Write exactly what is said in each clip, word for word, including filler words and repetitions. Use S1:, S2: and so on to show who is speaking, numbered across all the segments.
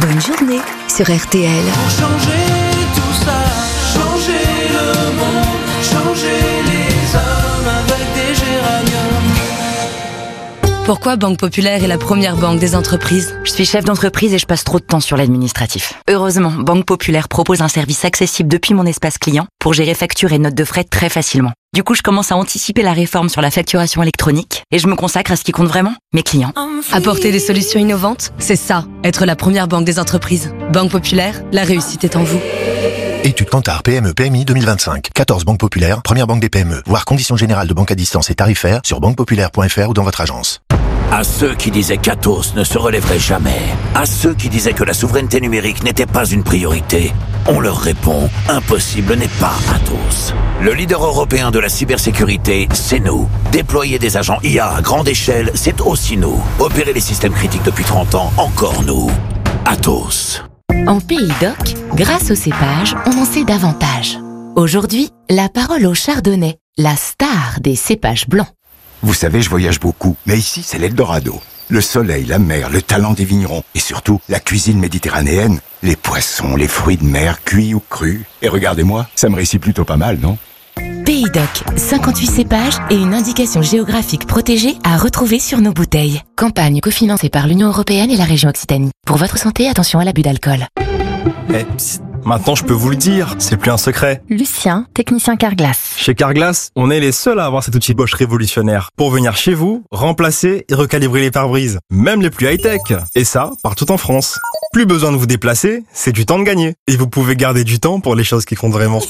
S1: Bonne journée sur R T L.
S2: Pour changer tout ça, changer le monde, changer les hommes avec des géraniums.
S3: Pourquoi Banque Populaire est la première banque des entreprises ?
S4: Je suis chef d'entreprise et je passe trop de temps sur l'administratif. Heureusement, Banque Populaire propose un service accessible depuis mon espace client pour gérer factures et notes de frais très facilement. Du coup, je commence à anticiper la réforme sur la facturation électronique et je me consacre à ce qui compte vraiment, mes clients.
S3: Apporter des solutions innovantes, c'est ça, être la première banque des entreprises. Banque Populaire, la réussite est en vous.
S5: Étude Kantar P M E P M I deux mille vingt-cinq. quatorze banques populaires, première banque des P M E. Voir conditions générales de banque à distance et tarifaires sur banque populaire point f r ou dans votre agence.
S6: À ceux qui disaient qu'Atos ne se relèverait jamais, à ceux qui disaient que la souveraineté numérique n'était pas une priorité, on leur répond, impossible n'est pas Atos. Le leader européen de la cybersécurité, c'est nous. Déployer des agents I A à grande échelle, c'est aussi nous. Opérer les systèmes critiques depuis trente ans, encore nous. Atos.
S7: En Pays d'Oc, grâce au cépage, on en sait davantage. Aujourd'hui, la parole au chardonnay, la star des cépages blancs.
S8: Vous savez, je voyage beaucoup, mais ici, c'est l'Eldorado. Le soleil, la mer, le talent des vignerons et surtout, la cuisine méditerranéenne, les poissons, les fruits de mer, cuits ou crus. Et regardez-moi, ça me réussit plutôt pas mal, non ?
S7: Pays d'Oc, cinquante-huit cépages et une indication géographique protégée à retrouver sur nos bouteilles. Campagne cofinancée par l'Union européenne et la région Occitanie. Pour votre santé, attention à l'abus d'alcool.
S9: Eh, psst, maintenant je peux vous le dire, c'est plus un secret.
S7: Lucien, technicien Carglass.
S9: Chez Carglass, on est les seuls à avoir cet outil Bosch révolutionnaire pour venir chez vous, remplacer et recalibrer les pare-brises, même les plus high-tech. Et ça, partout en France. Plus besoin de vous déplacer, c'est du temps de gagner. Et vous pouvez garder du temps pour les choses qui comptent vraiment.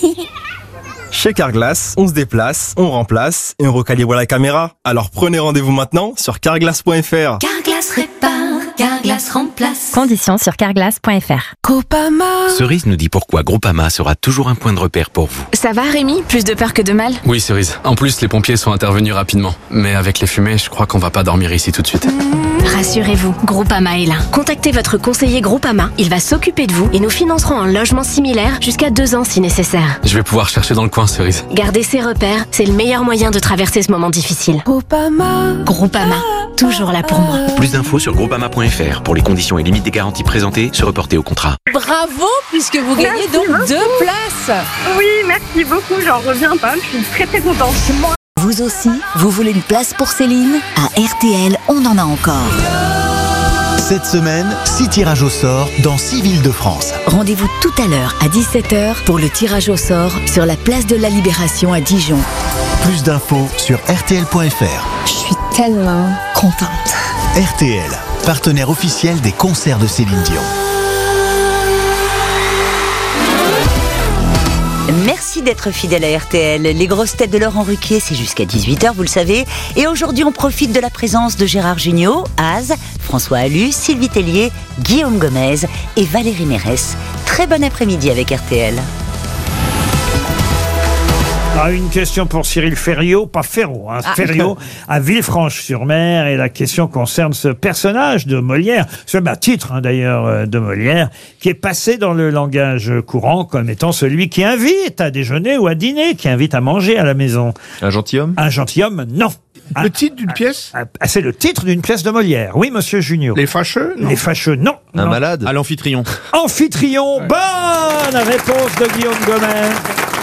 S9: Chez Carglass, on se déplace, on remplace et on recalibre la caméra. Alors prenez rendez-vous maintenant sur carglass point f r.
S1: Carglass répare, Carglass remplace.
S7: Conditions sur carglass point f r.
S1: Groupama.
S10: Cerise nous dit pourquoi Groupama sera toujours un point de repère pour vous.
S11: Ça va Rémi ? Plus de peur que de mal ?
S12: Oui Cerise. En plus les pompiers sont intervenus rapidement. Mais avec les fumées, je crois qu'on va pas dormir ici tout de suite.
S11: Rassurez-vous, Groupama est là. Contactez votre conseiller Groupama. Il va s'occuper de vous et nous financerons un logement similaire jusqu'à deux ans si nécessaire.
S12: Je vais pouvoir chercher dans le coin Cerise.
S11: Garder ses repères, c'est le meilleur moyen de traverser ce moment difficile.
S1: Groupama.
S11: Groupama, toujours là pour moi.
S10: Plus d'infos sur groupama point f r. Pour les conditions et limites des garanties présentées, se reporter au contrat.
S13: Bravo, puisque vous gagnez
S14: Merci
S13: donc
S14: beaucoup.
S13: deux places.
S14: Oui, merci beaucoup, j'en reviens pas, je suis très très contente. Moi.
S1: Vous aussi, vous voulez une place pour Céline ? À R T L, on en a encore.
S15: Cette semaine, six tirages au sort dans six villes de France.
S1: Rendez-vous tout à l'heure à dix-sept heures pour le tirage au sort sur la place de la Libération à Dijon.
S15: Plus d'infos sur r t l point f r.
S1: Je suis tellement contente.
S15: R T L, partenaire officiel des concerts de Céline Dion.
S4: Merci d'être fidèle à R T L. Les grosses têtes de Laurent Ruquier, c'est jusqu'à dix-huit heures, vous le savez. Et aujourd'hui, on profite de la présence de Gérard Jugnot, Az, François Allu, Sylvie Tellier, Guillaume Gomez et Valérie Mérès. Très bon après-midi avec R T L.
S16: Ah, une question pour Cyril Ferriot, pas Ferraud, hein,
S4: Ah.
S16: Ferriot, à Villefranche-sur-Mer, et la question concerne ce personnage de Molière, ce bah, titre hein, d'ailleurs euh, de Molière, qui est passé dans le langage courant comme étant celui qui invite à déjeuner ou à dîner, qui invite à manger à la maison.
S17: Un gentilhomme ?
S16: Un gentilhomme, non.
S17: Le titre d'une pièce ?
S16: Ah, ah, c'est le titre d'une pièce de Molière, oui, monsieur Jugnot.
S17: Les fâcheux ? Non.
S16: Les fâcheux, non.
S17: Un
S16: non.
S17: malade ? À l'amphitryon.
S16: Amphitryon, bonne réponse de Guillaume Gomez.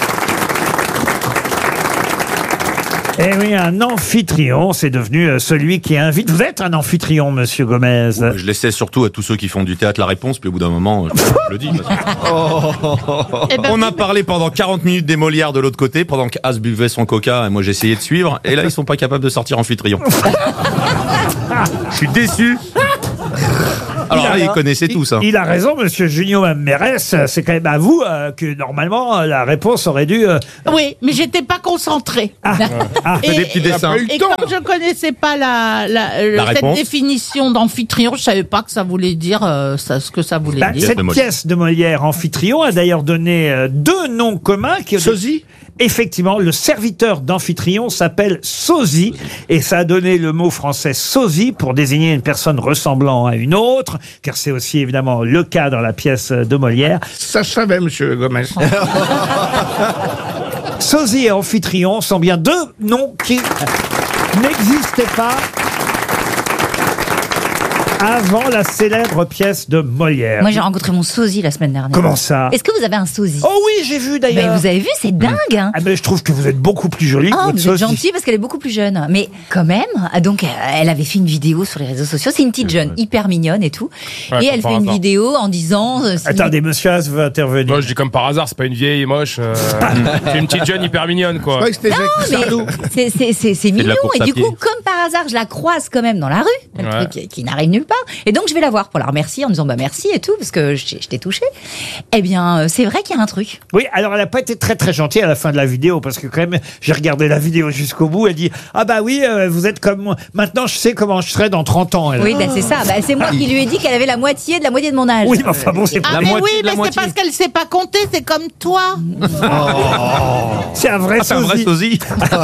S16: Eh oui, un amphitryon, c'est devenu celui qui invite. Vous êtes un amphitryon, monsieur Gomez.
S17: Ouais, je laissais surtout à tous ceux qui font du théâtre la réponse, puis au bout d'un moment, je le dis. Oh,
S13: Eh ben,
S17: on a parlé pendant quarante minutes des Molières de l'autre côté, pendant qu'As buvait son coca, et moi j'essayais de suivre, et là ils sont pas capables de sortir amphitryon. Je suis déçu. Alors là, ils connaissaient tous. Hein.
S16: Il a raison, monsieur Junio Mérès. C'est quand même à vous euh, que normalement la réponse aurait dû. Euh...
S13: Oui, mais j'étais pas concentrée.
S16: Ah, ah.
S17: Et, des petits dessins.
S13: Et, et comme je connaissais pas la, la,
S17: la
S13: cette
S17: réponse.
S13: définition d'amphitryon, je savais pas que ça voulait dire euh, ça, ce que ça voulait
S16: Bah,
S13: dire.
S16: cette pièce de Molière, Amphitryon, a d'ailleurs donné euh, deux noms communs. Qui
S17: Sosie.
S16: Effectivement, le serviteur d'Amphitryon s'appelle sosie, et ça a donné le mot français sosie pour désigner une personne ressemblant à une autre, car c'est aussi évidemment le cas dans la pièce de Molière.
S17: Ça je savais, monsieur Gomez.
S16: Sosie et Amphitryon sont bien deux noms qui n'existaient pas Avant la célèbre pièce de Molière.
S18: Moi, j'ai rencontré mon sosie la semaine dernière.
S16: Comment ça?
S18: Est-ce que vous avez un sosie?
S16: Oh oui, j'ai vu d'ailleurs.
S18: Mais vous avez vu, c'est dingue. Hein.
S16: Ah, mais je trouve que vous êtes beaucoup plus jolie que
S18: Oh,
S16: votre
S18: vous êtes
S16: sosie.
S18: gentil parce qu'elle est beaucoup plus jeune. Mais quand même, donc euh, elle avait fait une vidéo sur les réseaux sociaux. C'est une petite jeune, hyper mignonne et tout.
S19: Ouais,
S18: et
S19: comme
S18: elle
S19: par
S18: fait une
S19: hasard.
S18: vidéo en disant. euh, c'est-
S16: Attendez, monsieur Haas veut intervenir.
S19: Moi, je dis comme par hasard, c'est pas une vieille moche. euh, c'est une petite jeune hyper mignonne, quoi.
S18: Non, mais c'est- c'est c'est- c'est
S19: de la
S18: mignon.
S19: course
S18: Et
S19: à
S18: du
S19: pied.
S18: coup, comme par hasard, je la croise quand même dans la rue, le
S19: Ouais.
S18: truc qui, qui n'arrive nulle part. Et donc, je vais la voir pour la remercier en disant bah merci et tout parce que je, je t'ai touché. Eh bien, euh, c'est vrai qu'il y a un truc.
S16: Oui, alors elle n'a pas été très très gentille à la fin de la vidéo parce que quand même j'ai regardé la vidéo jusqu'au bout. Elle dit ah bah oui euh, vous êtes comme moi. Maintenant je sais comment je serai dans trente ans. Elle.
S18: Oui, bah, c'est ça. Bah, c'est moi qui lui ai dit qu'elle avait la moitié de la moitié de mon âge.
S16: Oui, mais enfin bon c'est
S13: Ah, mais oui, mais c'est parce qu'elle sait pas compter, c'est comme toi.
S16: C'est un vrai
S17: Ah, c'est un vrai
S16: sosie.
S17: sosie.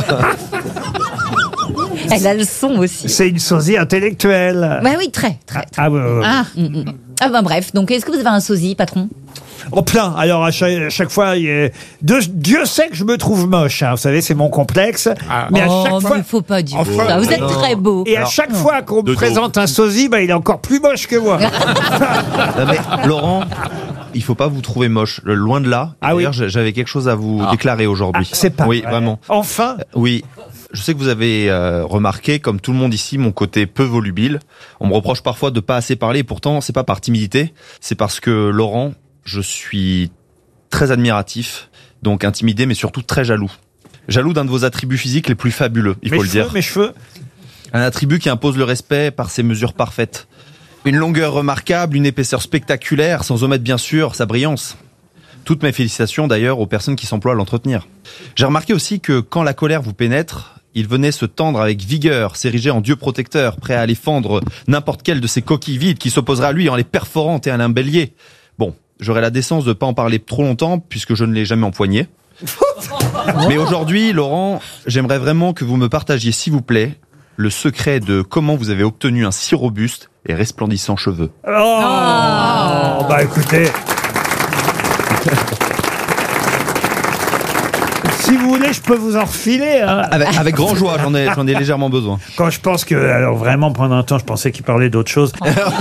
S18: Elle a le son aussi.
S16: C'est une sosie intellectuelle.
S18: Bah oui, très, très. très.
S16: Ah, ouais, ouais, ouais.
S18: Ah, mm, mm. Ah, bah bref. Donc, est-ce que vous avez un sosie, patron?
S16: Oh plein. Alors à chaque, à chaque fois, il y a- de- Dieu sait que je me trouve moche. Hein, vous savez, c'est mon complexe. Mais à
S18: Oh,
S16: chaque
S18: mais
S16: fois,
S18: il faut pas dire
S16: Enfin,
S18: ça. Vous êtes
S16: non.
S18: très beau.
S16: Et à
S18: Alors,
S16: chaque
S18: non.
S16: fois qu'on me
S18: De dos.
S16: présente un sosie, bah, il est encore plus moche que moi.
S20: Non, mais, Laurent, il faut pas vous trouver moche. Le- Loin de là.
S16: Ah oui.
S20: D'ailleurs, j'ai- j'avais quelque chose à vous déclarer aujourd'hui.
S16: Ah, c'est pas
S20: Oui,
S16: vrai.
S20: vraiment.
S16: Enfin.
S20: Euh, Oui. Je sais que vous avez euh, remarqué, comme tout le monde ici, mon côté peu volubile. On me reproche parfois de pas assez parler. Et pourtant, c'est pas par timidité. C'est parce que Laurent, je suis très admiratif, donc intimidé, mais surtout très jaloux. Jaloux d'un de vos attributs physiques les plus fabuleux, il
S16: Mes
S20: faut le
S16: cheveux,
S20: dire.
S16: mes cheveux.
S20: Un attribut qui impose le respect par ses mesures parfaites. Une longueur remarquable, une épaisseur spectaculaire, sans omettre bien sûr sa brillance. Toutes mes félicitations d'ailleurs aux personnes qui s'emploient à l'entretenir. J'ai remarqué aussi que quand la colère vous pénètre, il venait se tendre avec vigueur, s'ériger en dieu protecteur, prêt à aller fendre n'importe quelle de ces coquilles vides qui s'opposerait à lui en les perforant tel un bélier. Bon, j'aurai la décence de pas en parler trop longtemps puisque je ne l'ai jamais empoigné. Mais aujourd'hui, Laurent, j'aimerais vraiment que vous me partagiez, s'il vous plaît, le secret de comment vous avez obtenu un si robuste et resplendissant cheveu.
S16: Oh, bah écoutez. Si vous voulez, je peux vous en refiler. Hein.
S20: Avec, avec grand joie, j'en ai, j'en ai légèrement besoin.
S16: Quand je pense que, alors vraiment, pendant un temps, je pensais qu'il parlait d'autre chose.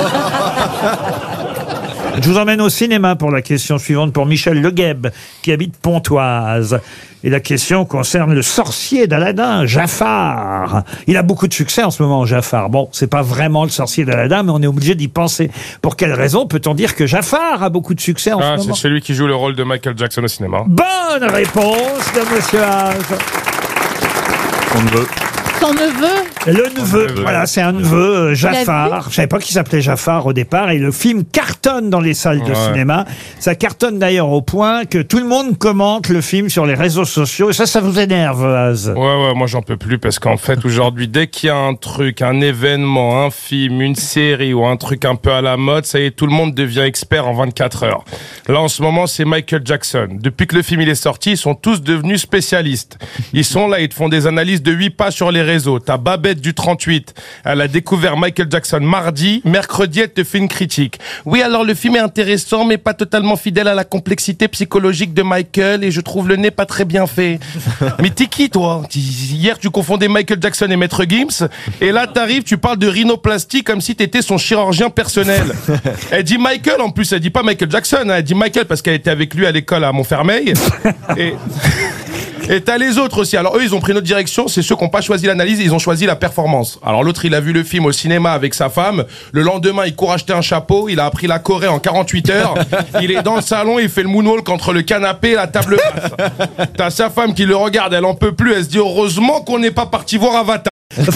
S16: Je vous emmène au cinéma pour la question suivante pour Michel Legueb, qui habite Pontoise. Et la question concerne le sorcier d'Aladin, Jafar. Il a beaucoup de succès en ce moment, Jafar. Bon, c'est pas vraiment le sorcier d'Aladin, mais on est obligé d'y penser. Pour quelle raison peut-on dire que Jafar a beaucoup de succès en
S19: Ah,
S16: ce
S19: c'est
S16: moment?
S19: celui qui joue le rôle de Michael Jackson au cinéma.
S16: Bonne réponse de Monsieur Haas.
S20: On veut.
S13: Son neveu.
S16: Le neveu,
S19: neveu.
S16: voilà, c'est un neveu, euh,
S13: l'as
S16: Jafar. Je savais pas qu'il s'appelait Jafar au départ. Et le film cartonne dans les salles de
S19: Ouais.
S16: cinéma. Ça cartonne d'ailleurs au point que tout le monde commente le film sur les réseaux sociaux. Et ça, ça vous énerve, Az.
S19: Ouais, ouais, moi j'en peux plus parce qu'en fait aujourd'hui, dès qu'il y a un truc, un événement, un film, une série ou un truc un peu à la mode, ça y est, tout le monde devient expert en vingt-quatre heures. Là en ce moment, c'est Michael Jackson. Depuis que le film il est sorti, ils sont tous devenus spécialistes. Ils sont là, ils te font des analyses de huit pas sur les réseaux. T'as Babette du trente-huit, elle a découvert Michael Jackson mardi, mercredi elle te fait une critique. Oui, alors le film est intéressant mais pas totalement fidèle à la complexité psychologique de Michael et je trouve le nez pas très bien fait. Mais t'es qui toi? Hier tu confondais Michael Jackson et Maître Gims et là t'arrives, tu parles de rhinoplastie comme si t'étais son chirurgien personnel. Elle dit Michael en plus, elle dit pas Michael Jackson, hein, elle dit Michael parce qu'elle était avec lui à l'école à Montfermeil. Et... Et t'as les autres aussi. Alors eux, ils ont pris notre direction. C'est ceux qui n'ont pas choisi l'analyse, ils ont choisi la performance. Alors l'autre, il a vu le film au cinéma avec sa femme. Le lendemain, il court acheter un chapeau. Il a appris la Corée en quarante-huit heures. Il est dans le salon, il fait le moonwalk entre le canapé et la table basse. T'as sa femme qui le regarde, elle en peut plus. Elle se dit heureusement qu'on n'est pas parti voir Avatar.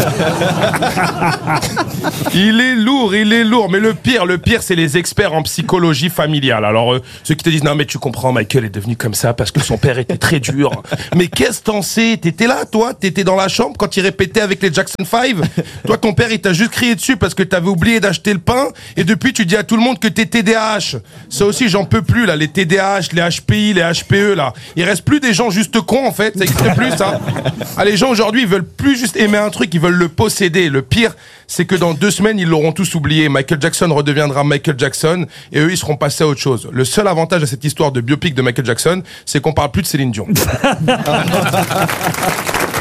S19: Il est lourd, il est lourd. Mais le pire, le pire, c'est les experts en psychologie familiale. Alors, euh, ceux qui te disent, non, mais tu comprends, Michael est devenu comme ça parce que son père était très dur. Mais qu'est-ce que t'en sais? T'étais là, toi? T'étais dans la chambre quand il répétait avec les Jackson five? Toi, ton père, il t'a juste crié dessus parce que t'avais oublié d'acheter le pain. Et depuis, tu dis à tout le monde que t'es T D A H. Ça aussi, j'en peux plus, là. Les T D A H, les H P I, les H P E, là. Il reste plus des gens juste cons, en fait. Ça existe plus, ça. Ah, les gens, aujourd'hui, ils veulent plus juste aimer un truc, ils veulent le posséder. Le pire, c'est que dans deux semaines, ils l'auront tous oublié. Michael Jackson redeviendra Michael Jackson et eux, ils seront passés à autre chose. Le seul avantage à cette histoire de biopic de Michael Jackson, c'est qu'on parle plus de Céline Dion.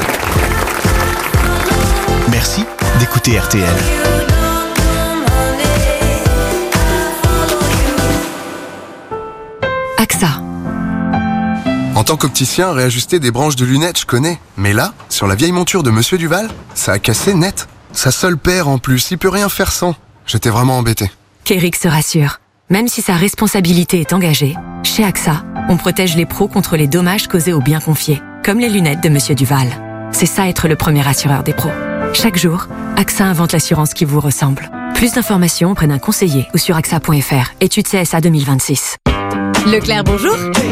S15: Merci d'écouter R T L.
S21: tant qu'opticien, réajuster des branches de lunettes, je connais. Mais là, sur la vieille monture de Monsieur Duval, ça a cassé net. Sa seule paire en plus, il peut rien faire sans. J'étais vraiment embêté.
S22: Kérix se rassure. Même si sa responsabilité est engagée, chez A X A, on protège les pros contre les dommages causés aux biens confiés, comme les lunettes de Monsieur Duval. C'est ça être le premier assureur des pros. Chaque jour, A X A invente l'assurance qui vous ressemble. Plus d'informations auprès d'un conseiller ou sur A X A point F R. Étude C S A deux mille vingt-six. Leclerc, bonjour.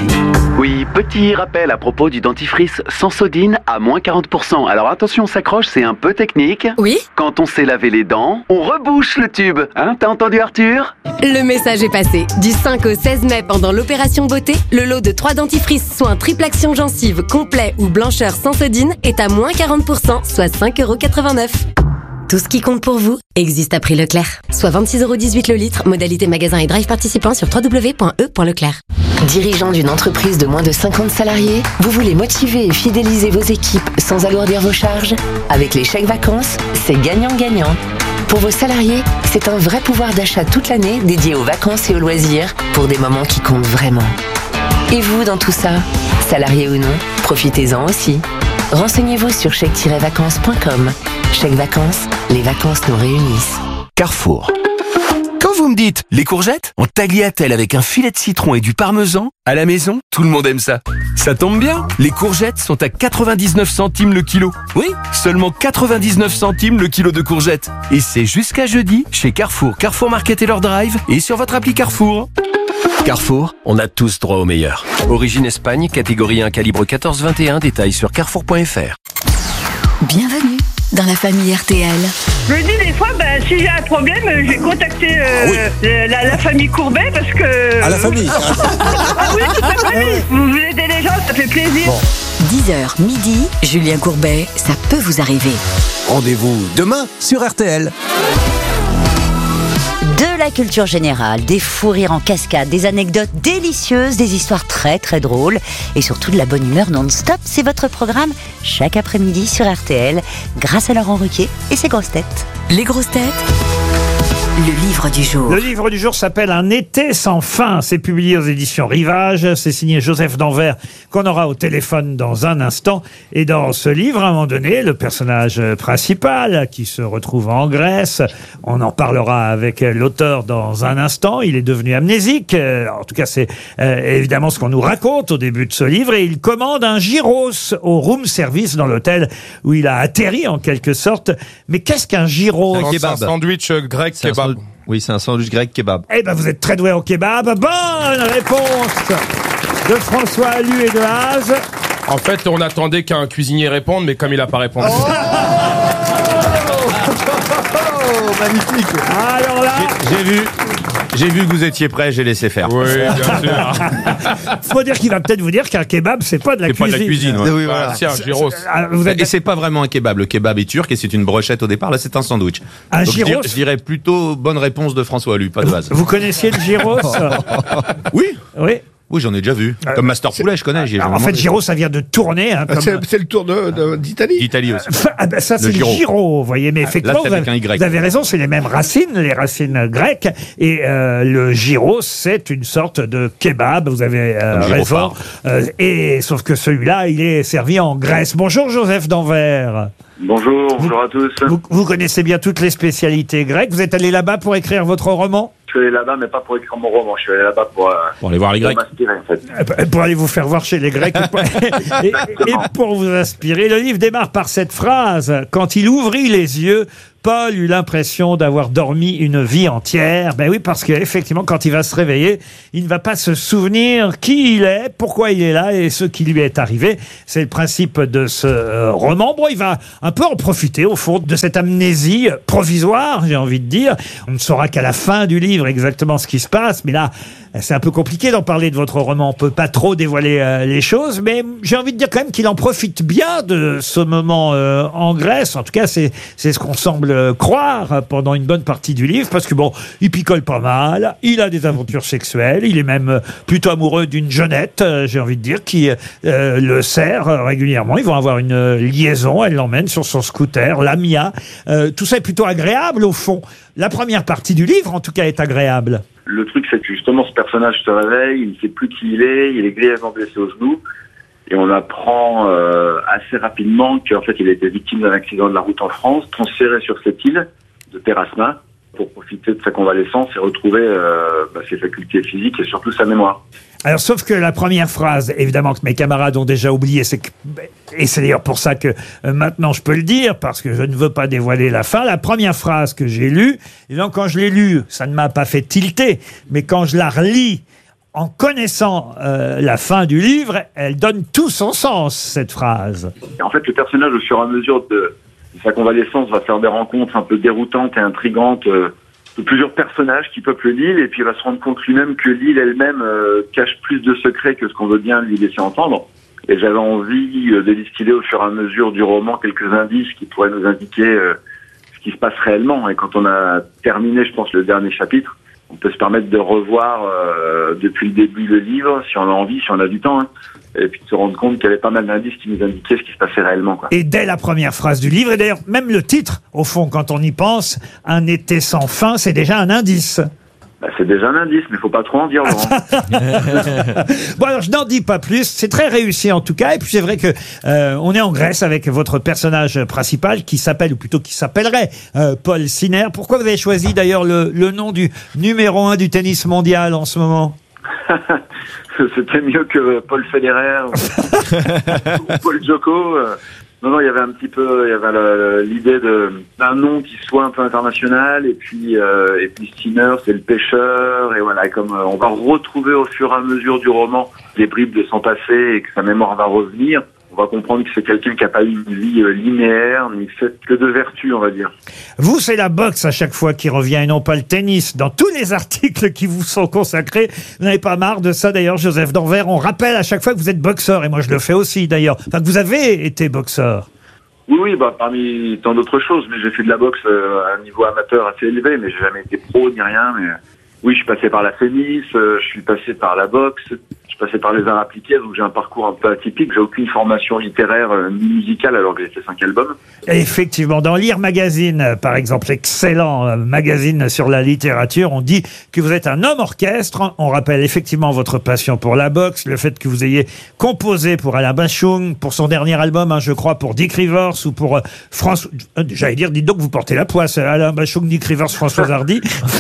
S23: Oui, petit rappel à propos du dentifrice Sensodine à moins quarante pour cent. Alors attention, on s'accroche, c'est un peu technique.
S22: Oui.
S23: Quand on s'est lavé les dents, on rebouche le tube. Hein, t'as entendu Arthur?
S22: Le message est passé. Du cinq au seize mai, pendant l'opération beauté, le lot de trois dentifrices soins triple action gencive complet ou blancheur Sensodine est à moins quarante pour cent, soit cinq euros quatre-vingt-neuf. Tout ce qui compte pour vous existe à prix Leclerc. Soit vingt-six euros dix-huit le litre, modalité magasin et drive participant sur w w w point e point leclerc.
S7: Dirigeant d'une entreprise de moins de cinquante salariés, vous voulez motiver et fidéliser vos équipes sans alourdir vos charges? Avec les chèques vacances, c'est gagnant-gagnant. Pour vos salariés, c'est un vrai pouvoir d'achat toute l'année dédié aux vacances et aux loisirs pour des moments qui comptent vraiment. Et vous, dans tout ça, salariés ou non, profitez-en aussi. Renseignez-vous sur chèque tiret vacances point com. Chèque vacances, les vacances nous réunissent.
S24: Carrefour. Quand vous me dites les courgettes en tagliatelle avec un filet de citron et du parmesan, à la maison, tout le monde aime ça. Ça tombe bien, les courgettes sont à quatre-vingt-dix-neuf centimes le kilo. Oui, seulement quatre-vingt-dix-neuf centimes le kilo de courgettes. Et c'est jusqu'à jeudi chez Carrefour, Carrefour Market et leur drive et sur votre appli Carrefour. Carrefour, on a tous droit au meilleur. Origine Espagne, catégorie un, calibre quatorze vingt et un, détails sur carrefour point F R.
S1: Bienvenue dans la famille R T L.
S14: Je me dis des fois, ben, si j'ai un problème, je vais contacter euh,
S25: Ah oui.
S14: la, la famille Courbet parce que...
S25: À la famille.
S14: Ah oui, toute la famille. Vous, vous aidez les gens, ça fait plaisir.
S1: dix heures midi, Julien Courbet, ça peut vous arriver.
S25: Rendez-vous demain sur R T L.
S4: De la culture générale, des fous rires en cascade, des anecdotes délicieuses, des histoires très très drôles et surtout de la bonne humeur non-stop. C'est votre programme chaque après-midi sur R T L grâce à Laurent Ruquier et ses grosses têtes.
S1: Les grosses têtes, le livre du jour.
S16: Le livre du jour s'appelle Un été sans fin. C'est publié aux éditions Rivage. C'est signé Joseph Danvers, qu'on aura au téléphone dans un instant. Et dans ce livre, à un moment donné, le personnage principal qui se retrouve en Grèce, on en parlera avec l'auteur dans un instant. Il est devenu amnésique. En tout cas, c'est euh, évidemment ce qu'on nous raconte au début de ce livre. Et il commande un gyros au room service dans l'hôtel où il a atterri en quelque sorte. Mais qu'est-ce qu'un gyros?
S19: Un kebab. C'est un sandwich euh, grec
S20: C'est un
S19: kebab.
S20: sand- Oui, c'est un sandwich grec kebab.
S16: Eh ben, vous êtes très doué en kebab. Bonne réponse de François Allu et de Haas.
S19: En fait, on attendait qu'un cuisinier réponde, mais comme il n'a pas répondu.
S16: Oh,
S25: magnifique.
S16: Alors là,
S17: J'ai vu, j'ai vu que vous étiez prêt, j'ai laissé faire.
S19: Oui, bien sûr.
S16: faut dire qu'il va peut-être vous dire qu'un kebab, c'est pas de la
S17: C'est pas de
S16: cuisine.
S17: la cuisine. Ouais.
S20: Oui, voilà.
S19: Bah, c'est un gyros.
S16: Ah, vous êtes
S17: Et c'est pas vraiment un kebab. Le kebab est turc et c'est une brochette au départ. Là, c'est un sandwich.
S16: Un
S17: Donc, je,
S16: gyros.
S17: dirais, je dirais plutôt bonne réponse de François Allu, pas de base.
S16: Vous connaissiez le gyros?
S17: Oui,
S16: Oui.
S17: oui, j'en ai déjà vu. Comme Master Poulet, je connais. j'y ai
S16: Alors, en
S17: jamais
S16: fait,
S17: mangé.
S16: gyros, ça vient de tourner. Hein, comme...
S25: C'est c'est le tour de- de- d'Italie.
S17: D'Italie aussi.
S16: Ah ben ça, c'est
S17: Le
S16: le
S17: gyro.
S16: gyro, vous voyez. Mais effectivement,
S17: c'est
S16: vous
S17: avec
S16: avez,
S17: un Y.
S16: vous avez raison, c'est les mêmes racines, les racines grecques. Et euh, le gyro, c'est une sorte de kebab. Vous avez euh,
S17: Comme
S16: raison.
S17: gyrophare.
S16: Euh, et sauf que celui-là, il est servi en Grèce. Bonjour, Joseph Danvers.
S26: Bonjour, bonjour à tous.
S16: Vous, vous connaissez bien toutes les spécialités grecques. Vous êtes allé là-bas pour écrire votre roman?
S26: Je suis allé là-bas, mais pas pour écrire mon roman. Je suis allé là-bas pour, euh,
S17: Pour aller voir les
S26: pour
S17: Grecs.
S26: m'inspirer, en fait.
S16: Euh, Pour aller vous faire voir chez les Grecs et pour, et- et pour vous inspirer. Le livre démarre par cette phrase. Quand il ouvrit les yeux, Paul eut l'impression d'avoir dormi une vie entière. Ben oui, parce qu'effectivement, quand il va se réveiller, il ne va pas se souvenir qui il est, pourquoi il est là et ce qui lui est arrivé. C'est le principe de ce euh, roman. Bon, il va un peu en profiter, au fond, de cette amnésie provisoire, j'ai envie de dire. On ne saura qu'à la fin du livre exactement ce qui se passe, mais là, c'est un peu compliqué d'en parler de votre roman. On peut pas trop dévoiler euh, les choses, mais j'ai envie de dire quand même qu'il en profite bien de ce moment euh, en Grèce. En tout cas, c'est c'est ce qu'on semble euh, croire pendant une bonne partie du livre, parce que bon, il picole pas mal, il a des aventures sexuelles, il est même euh, plutôt amoureux d'une jeunette, euh, j'ai envie de dire, qui euh, le sert euh, régulièrement. Ils vont avoir une euh, liaison, elle l'emmène sur son scooter, Lamia. Euh, tout ça est plutôt agréable au fond. La première partie du livre, en tout cas, est agréable.
S26: Le truc, c'est que justement, ce personnage se réveille, il ne sait plus qui il est, il est grièvement blessé au genou. Et on apprend euh, assez rapidement qu'en fait, il a été victime d'un accident de la route en France, transféré sur cette île de Terrasma pour profiter de sa convalescence et retrouver euh, bah, ses facultés physiques et surtout sa mémoire.
S16: Alors, sauf que la première phrase, évidemment, que mes camarades ont déjà oublié, c'est que, et c'est d'ailleurs pour ça que euh, maintenant je peux le dire, parce que je ne veux pas dévoiler la fin. La première phrase que j'ai lue, et donc quand je l'ai lue, ça ne m'a pas fait tilter, mais quand je la relis, en connaissant euh, la fin du livre, elle donne tout son sens, cette phrase.
S26: Et en fait, le personnage, au fur et à mesure de, de sa convalescence, va faire des rencontres un peu déroutantes et intrigantes euh, de plusieurs personnages qui peuplent l'île, et puis il va se rendre compte lui-même que l'île elle-même euh, cache plus de secrets que ce qu'on veut bien lui laisser entendre. Et j'avais envie euh, de distiller au fur et à mesure du roman quelques indices qui pourraient nous indiquer euh, ce qui se passe réellement. Et quand on a terminé, je pense, le dernier chapitre, on peut se permettre de revoir euh, depuis le début le livre, si on a envie, si on a du temps, hein, et puis de se rendre compte qu'il y avait pas mal d'indices qui nous indiquaient ce qui se passait réellement, quoi.
S16: Et dès la première phrase du livre, et d'ailleurs même le titre, au fond, quand on y pense, Un été sans fin, c'est déjà un indice.
S26: Bah, c'est déjà un indice, mais il faut pas trop en dire, Laurent.
S16: Bon, alors je n'en dis pas plus, c'est très réussi en tout cas, et puis c'est vrai que euh, on est en Grèce avec votre personnage principal qui s'appelle, ou plutôt qui s'appellerait euh, Paul Sinner. Pourquoi vous avez choisi d'ailleurs le, le nom du numéro un du tennis mondial en ce moment?
S26: C'était mieux que Paul Federer ou, ou Paul Joko. Non, non, il y avait un petit peu, il y avait la- l'idée de d'un nom qui soit un peu international, et puis euh, et puis Sinner, c'est le pêcheur, et voilà, comme euh, on va retrouver au fur et à mesure du roman des bribes de son passé et que sa mémoire va revenir, on va comprendre que c'est quelqu'un qui n'a pas eu une vie euh, linéaire, ni faite que de vertu, on va dire.
S16: Vous, c'est la boxe à chaque fois qui revient et non pas le tennis. Dans tous les articles qui vous sont consacrés, vous n'avez pas marre de ça d'ailleurs, Joseph d'Anvers. On rappelle à chaque fois que vous êtes boxeur, et moi je le fais aussi d'ailleurs. Enfin, que vous avez été boxeur.
S26: Oui, oui, bah parmi tant d'autres choses, mais j'ai fait de la boxe euh, à un niveau amateur assez élevé, mais j'ai jamais été pro ni rien. Mais euh, oui, je suis passé par la Fémis, euh, je suis passé par la boxe, je suis passé par les arts appliqués, donc j'ai un parcours un peu atypique. J'ai aucune formation littéraire euh, ni musicale, alors que j'ai fait cinq albums.
S16: Et effectivement, dans Lire Magazine, euh, par exemple, excellent euh, magazine sur la littérature, on dit que vous êtes un homme orchestre. On rappelle effectivement votre passion pour la boxe, le fait que vous ayez composé pour Alain Bachung, pour son dernier album, hein, je crois, pour Dick Rivers ou pour euh, François... euh, J'allais dire, dites donc, vous portez la poisse, euh, Alain Bachung, Dick Rivers, François Hardy.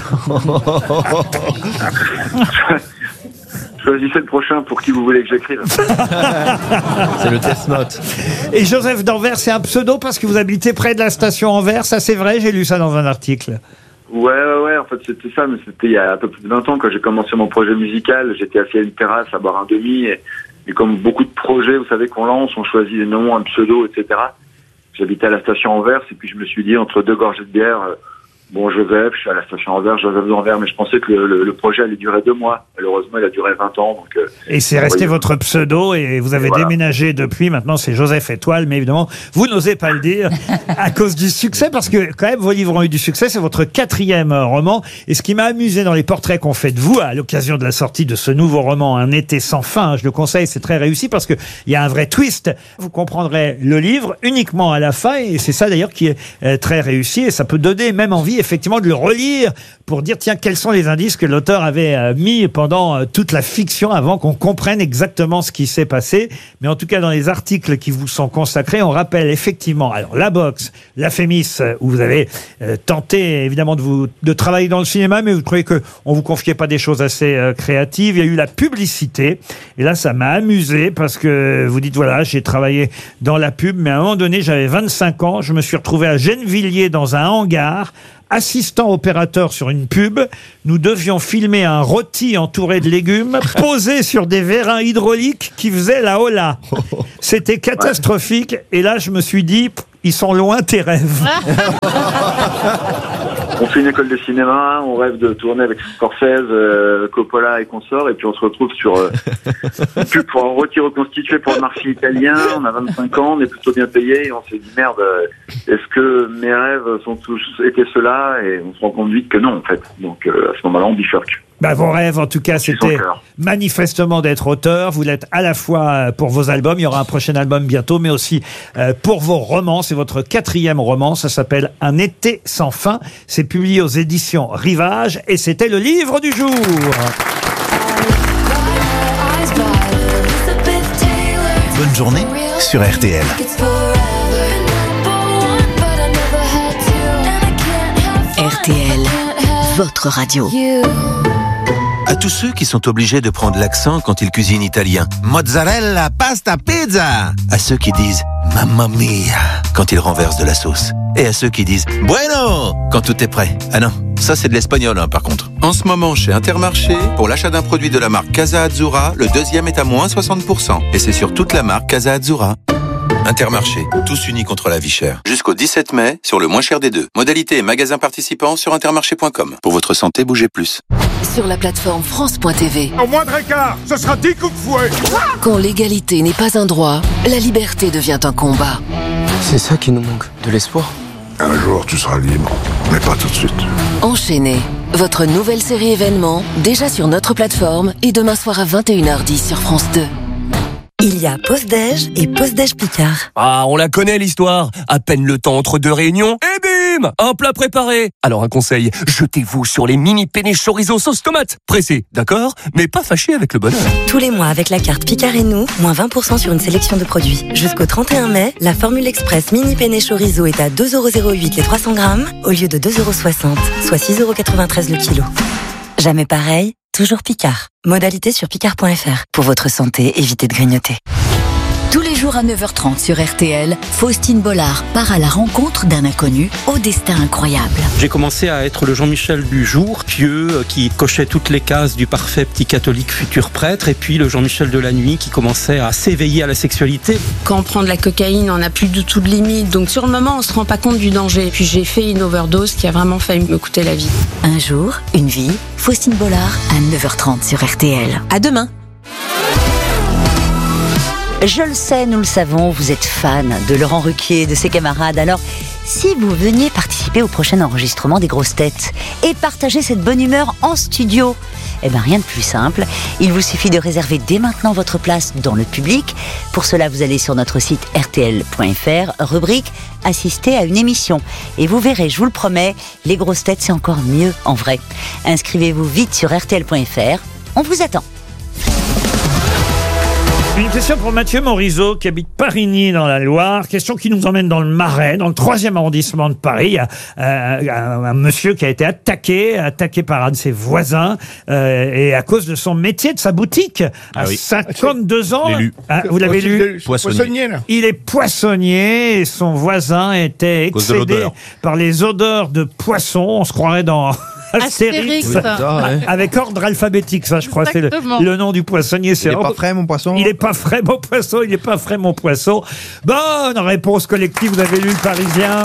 S26: Choisissez le prochain pour qui vous voulez que j'écrive.
S20: C'est le test note.
S16: Et Joseph d'Anvers, c'est un pseudo parce que vous habitez près de la station Anvers, ça c'est vrai, j'ai lu ça dans un article.
S26: Ouais, ouais, ouais, en fait c'était ça, mais c'était il y a un peu plus de vingt ans quand j'ai commencé mon projet musical. J'étais assis à une terrasse à boire un demi, et, et comme beaucoup de projets, vous savez, qu'on lance, on choisit des noms, un pseudo, et cetera. J'habitais à la station Anvers, et puis je me suis dit, entre deux gorgées de bière, euh, bon, Joseph, je suis à la station Anvers, Joseph d'Anvers, mais je pensais que le, le, le projet allait durer deux mois. Malheureusement, il a duré vingt ans, donc... euh,
S16: Et c'est
S26: vous
S16: resté
S26: voyez.
S16: votre pseudo, et vous avez
S26: Voilà.
S16: déménagé depuis. Maintenant, c'est Joseph Étoile, mais évidemment, vous n'osez pas le dire à cause du succès, parce que quand même, vos livres ont eu du succès. C'est votre quatrième euh, roman. Et ce qui m'a amusé dans les portraits qu'on fait de vous, à l'occasion de la sortie de ce nouveau roman, Un été sans fin, hein, je le conseille, c'est très réussi, parce que il y a un vrai twist. Vous comprendrez le livre uniquement à la fin, et c'est ça d'ailleurs qui est euh, très réussi, et ça peut donner même envie, effectivement, de le relire pour dire, tiens, quels sont les indices que l'auteur avait euh, mis pendant euh, toute la fiction avant qu'on comprenne exactement ce qui s'est passé. Mais en tout cas, dans les articles qui vous sont consacrés, on rappelle effectivement, alors la boxe, la Fémis, euh, où vous avez euh, tenté évidemment de vous de travailler dans le cinéma, mais vous trouvez que on vous confiait pas des choses assez euh, créatives. Il y a eu la publicité, et là, ça m'a amusé parce que vous dites, voilà, j'ai travaillé dans la pub, mais à un moment donné, j'avais vingt-cinq ans, je me suis retrouvé à Gennevilliers dans un hangar, assistant opérateur sur une pub. Nous devions filmer un rôti entouré de légumes posé sur des vérins hydrauliques qui faisaient la hola. C'était catastrophique. Et là, je me suis dit, pff, ils sont loin tes rêves.
S26: On fait une école de cinéma, on rêve de tourner avec Scorsese, euh, Coppola et consorts, et puis on se retrouve sur euh, une pub pour un rôti reconstitué pour le marché italien. On a vingt-cinq ans, on est plutôt bien payé, et on s'est dit merde, euh, est-ce que mes rêves sont tous étaient ceux-là? Et on se rend compte vite que non, en fait. Donc euh, à ce moment-là, on bifurque.
S16: Bah, vos rêves, en tout cas, c'était manifestement d'être auteur. Vous l'êtes à la fois pour vos albums, il y aura un prochain album bientôt, mais aussi euh, pour vos romans. C'est votre quatrième roman, ça s'appelle Un été sans fin. C'est publié aux éditions Rivage, et c'était le livre du jour.
S15: bonne journée sur R T L.
S1: R T L, votre radio.
S24: À tous ceux qui sont obligés de prendre l'accent quand ils cuisinent italien. Mozzarella, pasta, pizza. À ceux qui disent mamma mia quand ils renversent de la sauce. Et à ceux qui disent bueno quand tout est prêt. Ah non, ça c'est de l'espagnol hein, par contre. En ce moment chez Intermarché, pour l'achat d'un produit de la marque Casa Azzurra, le deuxième est à moins soixante pour cent. Et c'est sur toute la marque Casa Azzurra. Intermarché, tous unis contre la vie chère. Jusqu'au dix-sept mai, sur le moins cher des deux. Modalité et magasins participants sur intermarché point com. Pour votre santé, bougez plus.
S7: Sur la plateforme France point T V.
S2: Au moindre écart, ce sera dix coups de fouet.
S7: Quand l'égalité n'est pas un droit, la liberté devient un combat.
S3: C'est ça qui nous manque, de l'espoir.
S2: Un jour, tu seras libre, mais pas tout de suite.
S7: Enchaîné, votre nouvelle série événement, déjà sur notre plateforme et demain soir à vingt et une heures dix sur France deux.
S5: Il y a Pause Déj et Pause Déj Picard.
S3: Ah, on la connaît l'histoire. À peine le temps entre deux réunions, et bim, un plat préparé. Alors un conseil, jetez-vous sur les mini penne chorizo sauce tomate. Pressé, d'accord, mais pas fâché avec le bonheur.
S5: Tous les mois avec la carte Picard et nous, moins vingt pour cent sur une sélection de produits. Jusqu'au trente et un mai, la formule express mini penne chorizo est à deux euros zéro huit les trois cents grammes au lieu de deux euros soixante, soit six euros quatre-vingt-treize le kilo. Jamais pareil, toujours Picard. Modalité sur picard point f r. Pour votre santé, évitez de grignoter.
S1: Tous les jours à neuf heures trente sur R T L, Faustine Bollard part à la rencontre d'un inconnu au destin incroyable.
S6: J'ai commencé à être le Jean-Michel du jour, pieux, qui cochait toutes les cases du parfait petit catholique futur prêtre, et puis le Jean-Michel de la nuit qui commençait à s'éveiller à la sexualité.
S8: Quand on prend de la cocaïne, on n'a plus du tout de limite, donc sur le moment, on se rend pas compte du danger. Puis j'ai fait une overdose qui a vraiment failli me coûter la vie.
S1: Un jour, une vie, Faustine Bollard à neuf heures trente sur R T L.
S8: À demain.
S4: Je le sais, nous le savons, vous êtes fan de Laurent Ruquier et de ses camarades. Alors, si vous veniez participer au prochain enregistrement des Grosses Têtes et partager cette bonne humeur en studio, eh bien rien de plus simple. Il vous suffit de réserver dès maintenant votre place dans le public. Pour cela, vous allez sur notre site r t l point f r, rubrique assister à une émission. Et vous verrez, je vous le promets, les Grosses Têtes, c'est encore mieux en vrai. Inscrivez-vous vite sur r t l point f r. On vous attend.
S16: Une question pour Mathieu Morizot qui habite Parigny dans la Loire. Question qui nous emmène dans le Marais, dans le troisième arrondissement de Paris. Il y a euh, un, un monsieur qui a été attaqué, attaqué par un de ses voisins, euh, et à cause de son métier, de sa boutique,
S17: ah
S16: à
S17: oui.
S16: cinquante-deux ans.
S17: Lu.
S16: Hein, vous l'avez lu?
S17: Poissonnier.
S25: Poissonnier, là.
S16: Il est poissonnier et son voisin était
S17: Cause de
S16: excédé
S17: l'odeur.
S16: par les odeurs de poisson. On se croirait dans Astérix,
S13: Astérix.
S20: Ah, ouais.
S16: avec ordre alphabétique, ça je crois c'est le,
S13: Exactement.
S16: le nom du poissonnier.
S20: Il
S16: C'est
S20: est
S16: ordre-
S20: pas frais, mon poisson.
S16: il est pas frais mon poisson, il est pas frais mon poisson. Bonne réponse collective, vous avez lu le Parisien.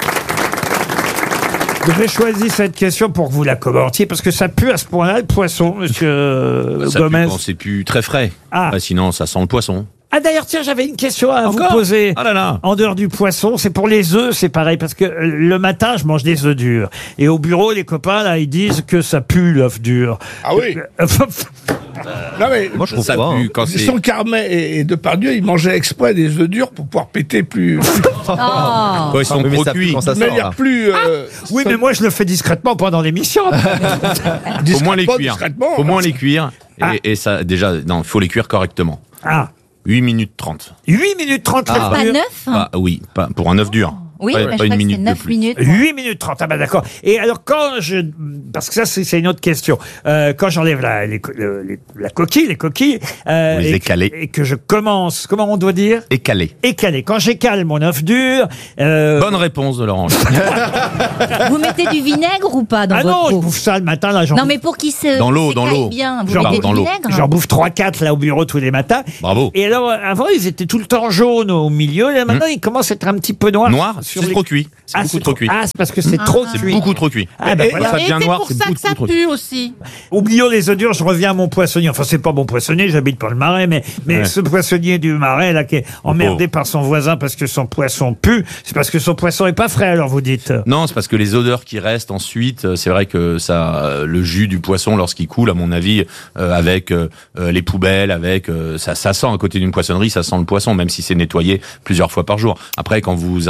S16: J'ai choisi cette question pour que vous la commentiez parce que ça pue à ce point-là le poisson, monsieur
S17: Ça pue
S16: Gomez.
S17: quand c'est plus très frais.
S16: Ah.
S17: Bah, sinon, ça sent le poisson.
S16: Ah d'ailleurs tiens, j'avais une question à
S17: Encore
S16: vous poser.
S17: Ah là là.
S16: En dehors du poisson, c'est pour les œufs, c'est pareil parce que euh, le matin je mange des œufs durs et au bureau les copains là ils disent que ça pue l'œuf dur.
S25: Ah oui. Non mais
S20: Moi, je trouve
S17: Ça
S20: pas. hein.
S17: pue quand c'est...
S25: Son Carmet et, et Depardieu, ils mangeaient exprès des œufs durs pour pouvoir péter plus, plus
S17: Quand ils sont
S20: Oui, mais
S17: trop
S20: ça pue
S17: cuits.
S20: quand ça
S25: de
S20: sort,
S25: manière
S20: là.
S25: plus. euh,
S16: Oui mais moi je le fais discrètement pendant l'émission.
S17: Faut moins les
S25: discrètement,
S17: cuire.
S25: discrètement.
S17: Faut moins les cuire. Et,
S16: Ah.
S17: et ça, déjà, non, faut les cuire correctement.
S16: Ah,
S17: huit minutes trente.
S16: huit minutes trente
S17: Ah.
S16: l'œuf
S18: Pas
S16: dur.
S18: neuf
S17: Ah, oui, pas, pour un œuf dur.
S18: Oui,
S17: pas,
S18: bah,
S17: pas
S18: je crois
S17: une
S18: que c'est
S17: minute de
S18: neuf
S17: plus.
S18: minutes.
S16: huit minutes trente, ah bah d'accord. Et alors quand je... Parce que ça c'est c'est une autre question. Euh, quand j'enlève la, les co- le- les- la coquille, les coquilles... euh,
S17: Vous les
S16: et,
S17: écalez.
S16: et que je commence... Comment on doit dire?
S17: Écalé.
S16: Écaler. Quand j'écale mon œuf dur... euh,
S17: Bonne réponse de Laurent.
S18: Vous mettez du vinaigre ou pas dans
S16: ah
S18: votre
S16: non, je
S18: pot?
S16: bouffe ça le matin là. J'en
S18: Non
S16: bouffe-
S18: mais pour qu'il se
S17: Dans l'eau, dans
S18: s'écaille
S17: l'eau.
S18: bien, vous
S16: Genre
S18: mettez
S17: dans
S18: du
S17: l'eau.
S18: vinaigre?
S16: J'en bouffe trois quatre là au bureau tous les matins.
S17: Bravo.
S16: Et alors, euh, avant, ils étaient tout le temps jaunes au milieu. Et maintenant, ils commencent à être un petit peu noirs.
S17: Noir,
S16: sur
S17: c'est
S16: les-
S17: trop cuit. C'est
S16: Ah,
S17: beaucoup
S16: c'est
S17: trop cuit.
S16: Ah, c'est parce que c'est trop
S17: C'est
S16: cuit.
S17: beaucoup trop cuit.
S16: Ah, bah
S25: Et-
S16: voilà.
S17: Ça
S13: Et
S17: devient
S13: c'est
S17: noir,
S13: pour
S17: c'est
S13: ça que
S17: beaucoup
S13: ça
S17: trop
S13: pue aussi.
S16: Oublions les œufs durs, je reviens à mon poissonnier. Enfin, c'est pas mon poissonnier, j'habite pas le Marais, mais, mais
S17: Ouais.
S16: ce poissonnier du Marais, là, qui est emmerdé par son voisin parce que son poisson pue, c'est parce que son poisson est pas frais, alors vous dites.
S17: Non, c'est parce que les odeurs qui restent ensuite, euh, c'est vrai que ça, euh, le jus du poisson lorsqu'il coule, à mon avis, euh, avec euh, euh, les poubelles, avec euh, ça, ça sent à côté d'une poissonnerie, ça sent le poisson, même si c'est nettoyé plusieurs fois par jour. Après, quand vous vous installez au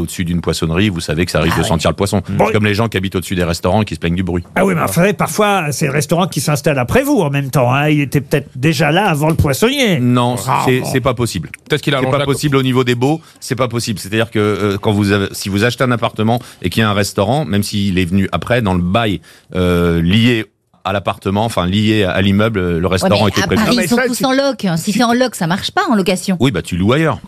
S17: au-dessus d'une poissonnerie, vous savez que ça risque
S16: Ah
S17: de
S16: oui.
S17: sentir le poisson.
S16: Bon.
S17: C'est comme les gens qui habitent au-dessus des restaurants et qui se plaignent du bruit.
S16: Ah oui, mais vous savez, parfois, c'est le restaurant qui s'installe après vous en même temps. Hein. Il était peut-être déjà là avant le poissonnier.
S17: Non,
S16: Ah,
S17: c'est
S16: bon.
S17: c'est pas possible.
S19: Peut-être qu'il a
S17: C'est
S19: allongé
S17: pas
S19: la
S17: possible au niveau des baux, c'est pas possible. C'est-à-dire que euh, quand vous avez, si vous achetez un appartement et qu'il y a un restaurant, même s'il est venu après dans le bail euh, lié à l'appartement, enfin lié à l'immeuble, le
S18: Ouais,
S17: restaurant
S18: mais
S17: était
S18: à
S17: prévu.
S18: Paris, ils sont tous en loc. Si c'est en loc, ça marche pas en location.
S17: Oui, bah tu loues ailleurs.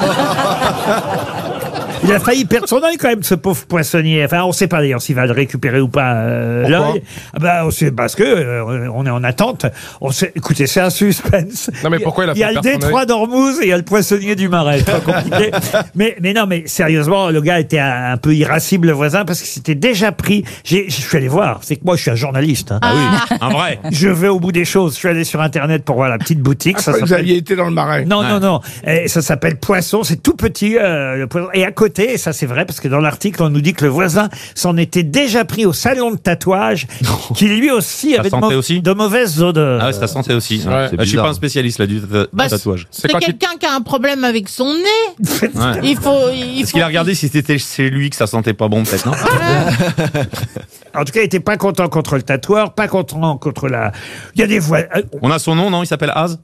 S16: Il a failli perdre son œil quand même, ce pauvre poissonnier. Enfin, on ne sait pas d'ailleurs s'il va le récupérer ou pas, euh,
S19: Pourquoi
S16: l'œil. Ah bah, on sait, parce que euh, on est en attente. On sait, écoutez, c'est un suspense.
S19: Non, mais pourquoi il a
S16: Il y a
S19: fait
S16: le
S19: perdre son
S16: détroit
S19: œil
S16: d'Ormuz et il y a le poissonnier du Marais. C'est pas compliqué. mais, mais non, mais sérieusement, le gars était un, un peu irascible, le voisin, parce qu'il s'était déjà pris. J'ai, je suis allé voir. C'est que moi, je suis un journaliste. Hein.
S17: Ah oui, un vrai.
S16: Je vais au bout des choses. Je suis allé sur Internet pour voir la petite boutique.
S25: Ah, vous aviez été dans le Marais.
S16: Non, non, non. Et ça s'appelle Poisson. C'est tout petit, euh, le poisson. Et à côté, et ça c'est vrai, parce que dans l'article, on nous dit que le voisin s'en était déjà pris au salon de tatouage, qui lui aussi
S17: Ça
S16: avait de,
S17: sentait
S16: mau-
S17: aussi
S16: de mauvaises odeurs.
S17: Ah ouais, ça sentait aussi.
S19: Ouais.
S17: Bah, je suis pas un spécialiste là du ta-
S13: Bah,
S17: tatouage.
S13: C'est
S19: quand tu-
S13: quelqu'un qui a un problème avec son nez.
S17: Ouais.
S13: Il faut. Il
S17: Est-ce
S13: faut
S17: qu'il a regardé si c'était chez lui que ça sentait pas bon, peut-être, non?
S16: En tout cas, il était pas content contre le tatoueur, pas content contre la... Il y a des voix... euh,
S17: On a son nom, non? Il s'appelle Az?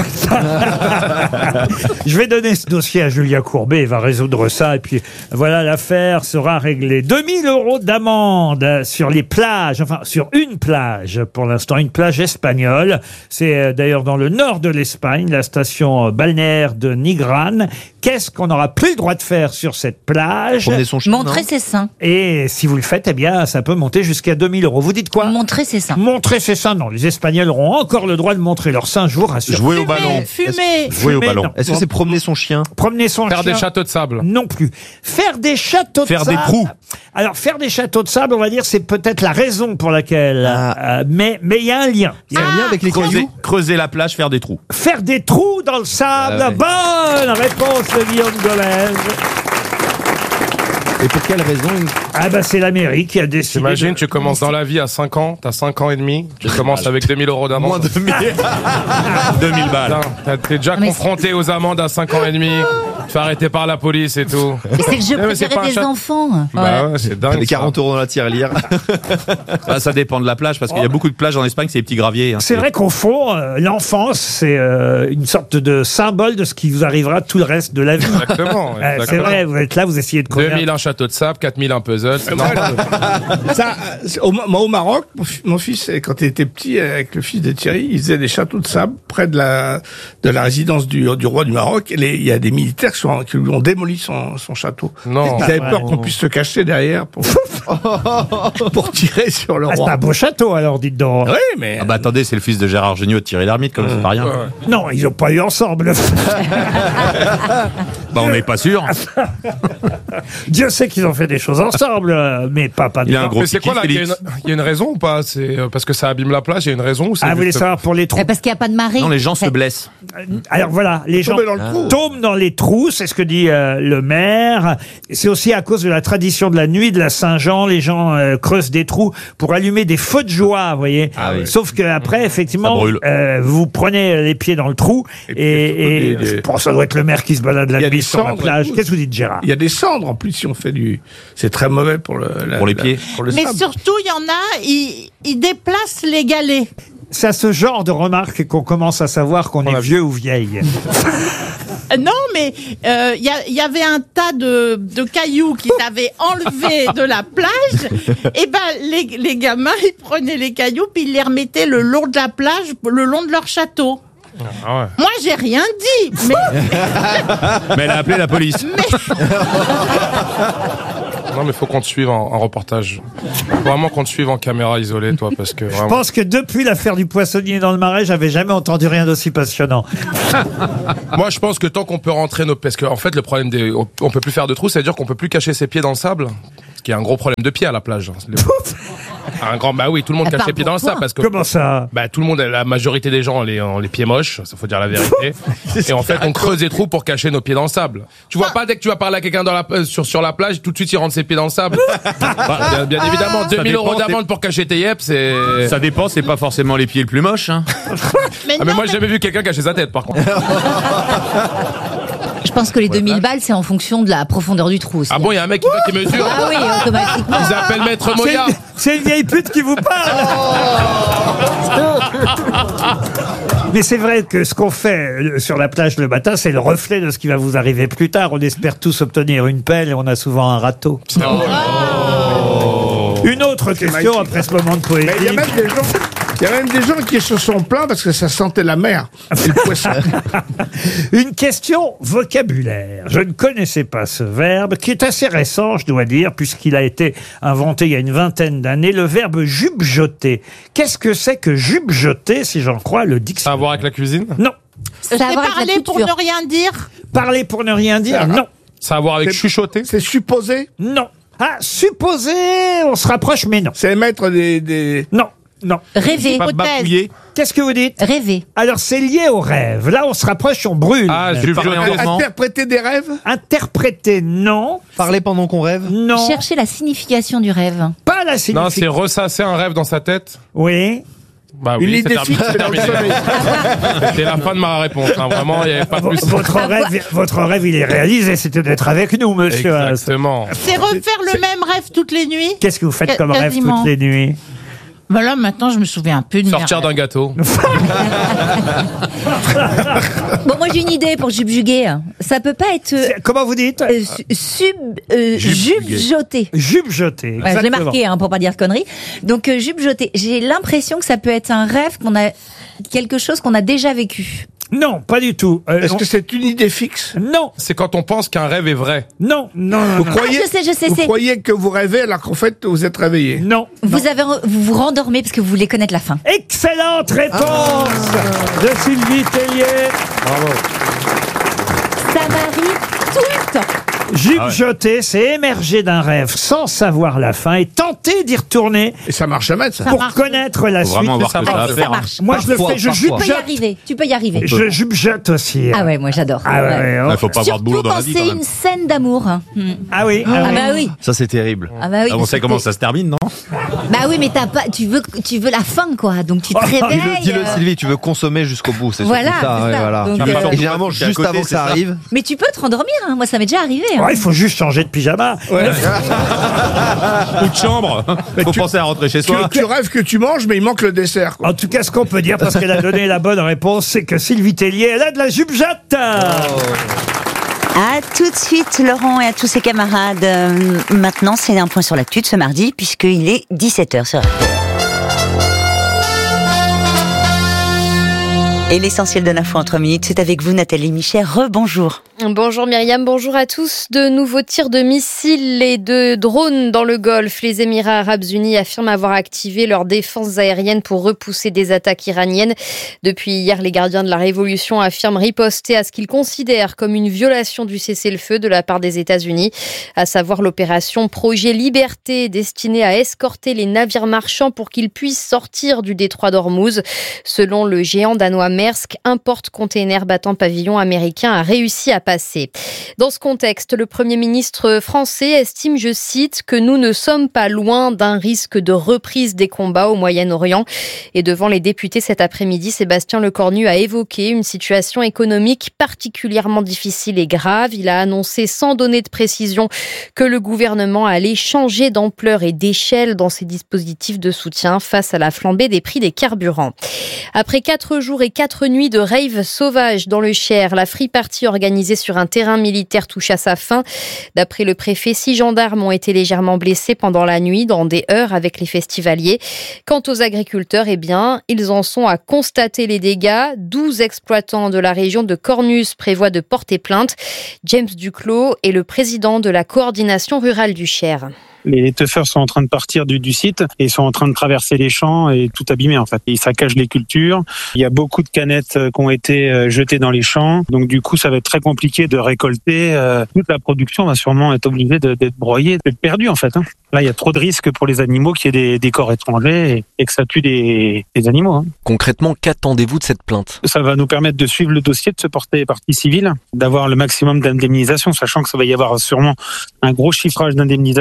S16: Je vais donner ce dossier à Julien Courbet, il va résoudre ça, et puis voilà, l'affaire sera réglée. deux mille euros d'amende sur les plages, enfin sur une plage, pour l'instant, une plage espagnole. C'est euh, d'ailleurs dans le nord de l'Espagne, la station euh, balnéaire de Nigran. Qu'est-ce qu'on n'aura plus le droit de faire sur cette plage?
S20: Promener son chien,
S18: Montrer
S20: non
S18: ses seins.
S16: Et si vous le faites, eh bien, ça peut monter jusqu'à deux mille euros. Vous dites quoi?
S18: Montrer ses seins.
S16: Montrer ses seins, non. Les Espagnols auront encore le droit de montrer leurs seins, je vous rassure.
S17: Jouer au ballon.
S13: Fumer.
S17: Jouer au
S16: Fumer,
S17: ballon.
S16: non.
S20: Est-ce que c'est promener son chien?
S16: Promener son
S19: Faire
S16: chien.
S19: des châteaux de sable.
S16: Non plus. Faire des châteaux
S17: Faire
S16: de
S17: des
S16: sable.
S17: trous.
S16: Alors, faire des châteaux de sable, on va dire, c'est peut-être la raison pour laquelle.
S20: Ah.
S16: euh, mais mais il y a un lien.
S20: C'est un lien avec les
S17: Creuser,
S20: cailloux?
S17: creuser la plage, faire des trous.
S16: Faire des trous dans le sable.
S20: Ah ouais.
S16: Bonne réponse de Guillaume Gomez.
S20: Et pour quelle raison?
S16: Ah bah c'est la mairie qui a décidé.
S19: T'imagines,
S16: de-
S19: tu commences dans la vie à cinq ans, t'as cinq ans et demi, tu commences avec deux mille euros d'amende.
S20: Moins de mille.
S17: deux mille balles.
S19: Putain, T'es déjà
S18: mais
S19: confronté aux amendes à cinq ans et demi, tu te fais arrêter par la police et tout.
S18: Et c'est le jeu
S19: Ouais, mais c'est
S18: préféré
S19: pas un
S18: des
S19: chat-
S18: enfants.
S19: Bah ouais, c'est dingue.
S20: Les
S19: ça.
S20: quarante euros dans la tirelire.
S17: Ah, ça dépend de la plage, parce qu'il y a beaucoup de plages en Espagne, c'est des petits graviers. hein.
S16: C'est vrai qu'au fond, euh, l'enfance, c'est euh, une sorte de symbole de ce qui vous arrivera tout le reste de la vie.
S19: Exactement.
S16: Euh, c'est
S19: exactement.
S16: vrai, vous êtes là, vous essayez de
S19: deux
S16: convaincre.
S19: mille un château de sable, quatre mille un puzzle. c'est normal.
S25: Ça, c'est- au, moi, au Maroc, mon, fi- mon fils, quand il était petit, avec le fils de Thierry, il faisait des châteaux de sable près de la, de la résidence du, du roi du Maroc. Et les- il y a des militaires qui, sont, qui lui ont démoli son, son château.
S19: Non.
S25: Ils avaient peur
S16: Ouais.
S25: qu'on puisse se cacher derrière pour, pour tirer sur le
S16: Ah, c'est
S25: roi.
S16: un beau château alors, dites donc.
S25: Oui, mais
S17: Ah bah attendez, c'est le fils de Gérard Jugnot de Thierry Lhermitte, comme c'est pas rien.
S16: Non, ils n'ont pas eu ensemble.
S17: Bah on n'est pas sûr.
S16: Dieu sait qu'ils ont fait des choses ensemble, euh, mais pas pas.
S17: Il a un gros
S19: Mais c'est quoi là? Il y, a une-
S17: Félix.
S19: il y a une raison ou pas? C'est euh, parce que ça abîme la plage, il y a une raison ou c'est
S16: Ah, vous voulez
S19: juste-
S16: savoir pour les trous?
S18: Eh, Parce qu'il n'y a pas de marée.
S17: Non, les gens se blessent.
S16: Alors voilà, les gens
S25: Tomber dans le trou.
S16: tombent dans les trous, c'est ce que dit euh, le maire. C'est aussi à cause de la tradition de la nuit de la Saint-Jean, les gens euh, creusent des trous pour allumer des feux de joie, vous voyez.
S17: Ah oui.
S16: Sauf que après, effectivement,
S17: Ça brûle.
S16: euh, vous prenez les pieds dans le trou
S25: Et
S16: et,
S25: puis,
S16: et,
S25: surtout des-
S16: je pense que ça doit être le maire qui se balade la
S25: Il y a
S16: nuit
S25: des
S16: sur la
S25: cendres et
S16: plage.
S25: tout.
S16: Qu'est-ce que vous dites, Gérard?
S25: il y a des cendres en plus si on fait du. C'est très mauvais pour le. la-
S17: Pour les
S25: la-
S17: pieds.
S25: Pour le
S13: Mais
S25: sable.
S13: surtout, il y en a, ils, ils déplacent les galets.
S16: C'est à ce genre de remarques qu'on commence à savoir qu'on est vieux ou vieille.
S13: Euh, Non, mais euh, il y, a- il y avait un tas de, de cailloux qu'ils avaient enlevés de la plage. Et ben, les, les gamins, ils prenaient les cailloux puis ils les remettaient le long de la plage, le long de leur château.
S19: Ah ouais.
S13: Moi, j'ai rien dit, mais
S17: Mais elle a appelé la police.
S19: Non, mais faut qu'on te suive en, en reportage. Faut vraiment qu'on te suive en caméra isolée, toi, parce que
S16: Je
S19: vraiment.
S16: pense que depuis l'affaire du poissonnier dans le Marais, j'avais jamais entendu rien d'aussi passionnant.
S19: Moi, je pense que tant qu'on peut rentrer nos, parce que en fait, le problème des, on, on peut plus faire de trous, ça veut dire qu'on peut plus cacher ses pieds dans le sable, ce qui est un gros problème de pied à la plage. Un grand, bah oui, tout le monde
S18: À
S19: cache
S18: part
S19: les pieds dans le
S18: pour
S19: sable parce que.
S16: Comment ça?
S19: Bah tout le monde, la majorité des gens ont les, ont les pieds moches, ça faut dire la vérité. Et en fait, on creuse des trous pour cacher nos pieds dans le sable. Tu vois pas dès que tu vas parler à quelqu'un dans la euh, sur sur la plage, tout de suite il rentre ses pieds dans le sable. Bah, bien, bien évidemment, deux mille
S17: dépend,
S19: euros d'amende
S17: c'est-
S19: pour cacher tes yeux, c'est.
S17: Ça dépend, c'est pas forcément les pieds le plus moches. Hein.
S13: mais
S19: Ah mais
S13: non,
S19: moi j'ai jamais vu quelqu'un cacher sa tête par contre.
S13: je
S18: je pense que les deux mille balles, c'est en fonction de la profondeur du trou aussi.
S19: Ah bon, il y a un mec qui, qui mesure.
S18: Ah oui, automatiquement.
S19: Ils appellent Maître Moya.
S16: C'est, c'est une vieille pute qui vous parle. Mais c'est vrai que ce qu'on fait sur la plage le matin, c'est le reflet de ce qui va vous arriver plus tard. On espère tous obtenir une pelle et on a souvent un râteau. Oh. Une autre question après ce moment de poésie.
S25: Il y a même des gens, il y a même des gens qui se sont plaints parce que ça sentait la mer et le poisson.
S16: Une question vocabulaire. Je ne connaissais pas ce verbe qui est assez récent, je dois dire, puisqu'il a été inventé il y a une vingtaine d'années, le verbe jupe-joter. Qu'est-ce que c'est que jupe-joter, si j'en crois le dictionnaire?
S19: Ça a à voir avec la cuisine?
S16: Non.
S13: C'est parler pour ne rien dire.
S16: Parler pour ne rien dire? Non.
S19: Ça a à voir avec chuchoter?
S25: C'est supposé?
S16: Non. Ah, supposé, on se rapproche, mais non.
S25: C'est mettre des... des...
S16: Non, non.
S18: Rêver.
S16: Qu'est-ce que vous dites?
S18: Rêver.
S16: Alors, c'est lié au rêve. Là, on se rapproche, on brûle.
S19: Ah,
S25: interpréter des rêves?
S16: Interpréter, non.
S20: Parler pendant qu'on rêve?
S16: Non.
S18: Chercher la signification du rêve.
S16: Pas la signification.
S19: Non, c'est ressasser un rêve dans sa tête.
S16: Oui.
S19: Bah oui,
S25: Une idée
S19: c'est terminé.
S25: fixe dans le
S19: terminé. C'était la fin de ma réponse. Hein. Vraiment, il n'y avait pas plus.
S16: Votre rêve, votre rêve, il est réalisé. C'était d'être avec nous, monsieur.
S19: Exactement.
S13: C'est refaire le même rêve toutes les nuits.
S16: Qu'est-ce que vous faites comme rêve
S13: Quasiment.
S16: toutes les nuits?
S13: Bah là, maintenant, je me souviens un peu de mes
S19: Sortir
S13: rêves.
S19: d'un gâteau.
S18: Bon, moi j'ai une idée pour jupe-juguer. Ça peut pas être. euh,
S16: Comment vous dites?
S18: euh, su- sub, euh, jupe-joter.
S16: Jupe-joter.
S18: Ouais, je l'ai marqué hein, pour pas dire de conneries. Donc euh, jupe-joter. J'ai l'impression que ça peut être un rêve qu'on a, quelque chose qu'on a déjà vécu.
S16: Non, pas du tout. Euh,
S25: Est-ce
S16: on-
S25: que c'est une idée fixe?
S16: Non,
S19: C'est quand on pense qu'un rêve est vrai.
S16: non, non, non,
S25: Vous
S16: non.
S25: croyez,
S18: Ah, je sais, je sais,
S25: vous
S18: c'est-
S25: croyez que vous rêvez alors qu'en fait vous êtes réveillé?
S16: Non.
S18: Vous avez, vous vous rendormez parce que vous voulez connaître la fin.
S16: Excellente réponse de Sylvie Tellier.
S18: Ça m'arrive tout le temps.
S16: Jupe-joter, c'est émerger d'un rêve sans savoir la fin et tenter d'y retourner
S25: Et ça marche jamais, ça.
S16: pour
S13: marche.
S16: connaître la
S17: Faut
S16: suite.
S17: vraiment voir
S19: ça
S17: que ça
S19: marche,
S17: à
S19: ça
S17: faire. hein.
S18: marche.
S16: Moi, je le
S20: Parfois,
S16: fais, je
S20: parfois.
S18: Tu peux y
S16: jupe-jote.
S18: arriver. Tu peux y arriver.
S16: Je jupe-jote aussi.
S18: Ah ouais, moi j'adore.
S16: Ah ouais, ouais,
S17: Il
S16: ouais.
S17: faut pas avoir de boulot
S18: Surtout
S17: dans la
S18: quand
S17: vie quand
S18: c'est
S17: même.
S18: une scène d'amour. Hmm.
S16: Ah oui.
S18: Ah,
S16: ah oui.
S18: bah oui.
S20: Ça, c'est terrible.
S18: Ah bah oui.
S17: Ah, on
S18: parce
S17: sait
S18: que
S17: comment
S18: t'es-
S17: ça se termine, non?
S18: Bah oui, mais t'as pas, tu veux, tu veux la fin quoi. Donc tu te
S20: Dis-le,
S18: réveilles.
S20: dis-le,
S18: euh,
S20: Sylvie, tu veux consommer jusqu'au bout, c'est
S18: Voilà,
S20: surtout ça.
S18: c'est
S20: ouais,
S18: ça.
S20: voilà.
S18: Donc,
S20: Et
S18: euh,
S20: généralement,
S17: C'est à
S20: juste
S17: côté,
S20: avant que
S17: c'est
S20: ça
S17: ça.
S20: arrive.
S18: Mais tu peux te rendormir. Hein. Moi, ça m'est déjà arrivé. Hein.
S16: Ouais, il faut juste changer de pyjama.
S17: Ou de chambre. Faut penser à rentrer chez
S25: Tu,
S17: soi.
S25: tu rêves que tu manges, mais il manque le dessert. Quoi.
S16: En tout cas, ce qu'on peut dire, parce qu'elle a donné la bonne réponse, c'est que Sylvie Tellier, elle a de la jupe-jotte.
S4: À tout de suite, Laurent et à tous ses camarades. Euh, maintenant, c'est un point sur l'actu de ce mardi, puisqu'il est dix-sept heures sur R T L. Et l'essentiel de l'info en trois minutes, c'est avec vous, Nathalie Michet. Rebonjour.
S9: Bonjour Myriam, bonjour à tous. De nouveaux tirs de missiles et de drones dans le Golfe. Les Émirats Arabes Unis affirment avoir activé leurs défenses aériennes pour repousser des attaques iraniennes. Depuis hier, les gardiens de la Révolution affirment riposter à ce qu'ils considèrent comme une violation du cessez-le-feu de la part des États-Unis, à savoir l'opération Projet Liberté, destinée à escorter les navires marchands pour qu'ils puissent sortir du détroit d'Ormuz. Selon le géant danois Maersk, un porte-container battant pavillon américain a réussi à passer. Dans ce contexte, le Premier ministre français estime, je cite, que nous ne sommes pas loin d'un risque de reprise des combats au Moyen-Orient. Et devant les députés cet après-midi, Sébastien Lecornu a évoqué une situation économique particulièrement difficile et grave. Il a annoncé, sans donner de précision, que le gouvernement allait changer d'ampleur et d'échelle dans ses dispositifs de soutien face à la flambée des prix des carburants. Après quatre jours et quatre nuits de rave sauvage dans le Cher, la Free Party organisée sur un terrain militaire touche à sa fin. D'après le préfet, six gendarmes ont été légèrement blessés pendant la nuit dans des heurts avec les festivaliers. Quant aux agriculteurs, eh bien, ils en sont à constater les dégâts. douze exploitants de la région de Cornus prévoient de porter plainte. James Duclos est le président de la coordination rurale du Cher.
S10: Les teufeurs sont en train de partir du, du site et sont en train de traverser les champs et tout abîmer en fait. Ils saccagent les cultures. Il y a beaucoup de canettes qui ont été jetées dans les champs. Donc du coup, ça va être très compliqué de récolter. Toute la production va sûrement être obligée de, d'être broyée, d'être perdue en fait. Là, il y a trop de risques pour les animaux qu'il y ait des, des corps étrangers et, et que ça tue des, des animaux. Hein.
S11: Concrètement, qu'attendez-vous de cette plainte ?
S10: Ça va nous permettre de suivre le dossier, de se porter partie civile, d'avoir le maximum d'indemnisation, sachant que ça va y avoir sûrement un gros chiffrage d'indemnisation parce que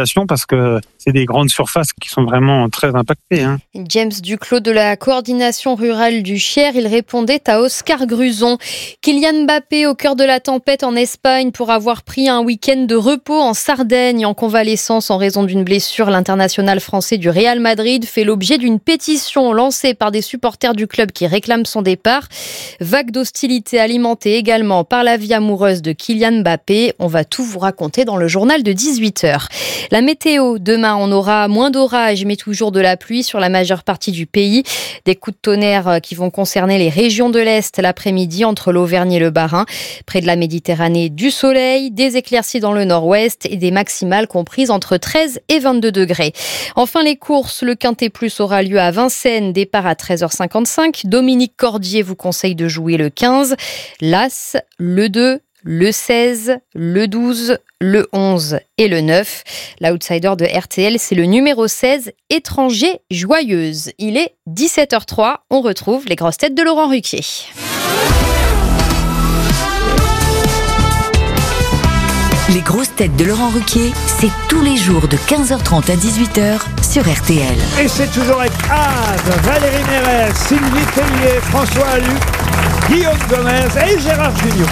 S10: que c'est des grandes surfaces qui sont vraiment très impactées. Hein.
S9: James Duclos de la coordination rurale du Cher, il répondait à Oscar Gruson. Kylian Mbappé au cœur de la tempête en Espagne pour avoir pris un week-end de repos en Sardaigne en convalescence en raison d'une blessure. L'international français du Real Madrid fait l'objet d'une pétition lancée par des supporters du club qui réclament son départ. Vague d'hostilité alimentée également par la vie amoureuse de Kylian Mbappé. On va tout vous raconter dans le journal de dix-huit heures. La météo, demain on aura moins d'orage mais toujours de la pluie sur la majeure partie du pays. Des coups de tonnerre qui vont concerner les régions de l'Est l'après-midi entre l'Auvergne et le Bas-Rhin. Près de la Méditerranée, du soleil, des éclaircies dans le nord-ouest et des maximales comprises entre treize et vingt-deux degrés. Enfin les courses, le Quintet Plus aura lieu à Vincennes, départ à treize heures cinquante-cinq. Dominique Cordier vous conseille de jouer le quinze, l'As, le deux, le seize, le douze, le onze et le neuf. L'outsider de R T L, c'est le numéro seize, Étranger Joyeuse. Il est dix-sept heures trois, on retrouve les grosses têtes de Laurent Ruquier.
S1: Les grosses têtes de Laurent Ruquier, c'est tous les jours de quinze heures trente à dix-huit heures sur R T L.
S16: Et c'est toujours avec Az, Valérie Mérès, Sylvie Tellier, François Allu, Guillaume Gomez et Gérard Junior.